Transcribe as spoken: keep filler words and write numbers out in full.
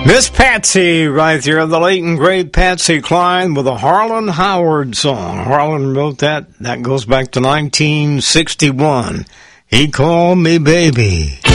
Miss Patsy right there, the late and great Patsy Cline with a Harlan Howard song. Harlan wrote that. That goes back to nineteen sixty-one. He Called Me Baby.